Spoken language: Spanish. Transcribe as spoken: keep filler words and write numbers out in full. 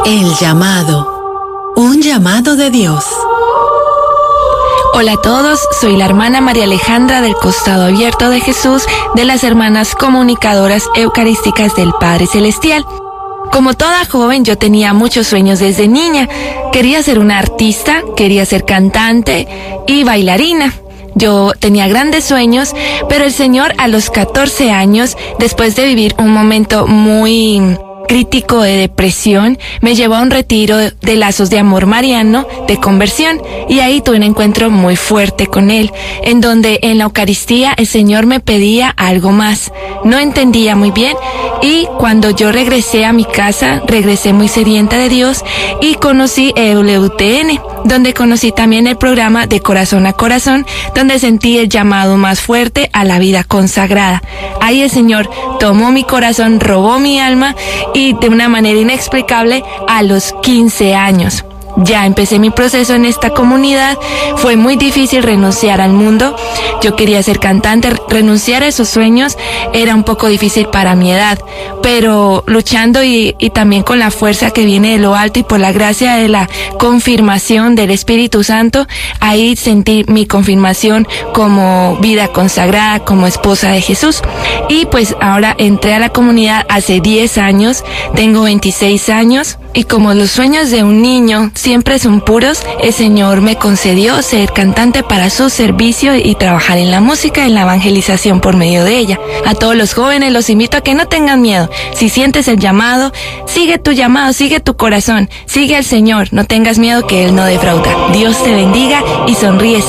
El llamado. Un llamado de Dios. Hola a todos, soy la hermana María Alejandra del Costado Abierto de Jesús de las Hermanas Comunicadoras Eucarísticas del Padre Celestial. Como toda joven, yo tenía muchos sueños desde niña. Quería ser una artista, quería ser cantante y bailarina. Yo tenía grandes sueños, pero el Señor a los catorce años, después de vivir un momento muy crítico de depresión, me llevó a un retiro de lazos de amor mariano, de conversión, y ahí tuve un encuentro muy fuerte con Él, en donde en la Eucaristía el Señor me pedía algo más. No entendía muy bien, y cuando yo regresé a mi casa, regresé muy sedienta de Dios, y conocí E W T N, donde conocí también el programa de Corazón a Corazón, donde sentí el llamado más fuerte a la vida consagrada. Ahí el Señor tomó mi corazón, robó mi alma, y de una manera inexplicable a los quince años. Ya empecé mi proceso en esta comunidad. Fue muy difícil renunciar al mundo. Yo quería ser cantante, renunciar a esos sueños era un poco difícil para mi edad, pero luchando y, y también con la fuerza que viene de lo alto y por la gracia de la confirmación del Espíritu Santo, ahí sentí mi confirmación como vida consagrada, como esposa de Jesús. Y pues ahora entré a la comunidad hace diez años, tengo veintiséis años, y como los sueños de un niño siempre son puros, el Señor me concedió ser cantante para su servicio y trabajar en la música, en la evangelización por medio de ella. A todos los jóvenes los invito a que no tengan miedo. Si sientes el llamado, sigue tu llamado, sigue tu corazón, sigue al Señor, no tengas miedo que Él no defrauda. Dios te bendiga y sonríe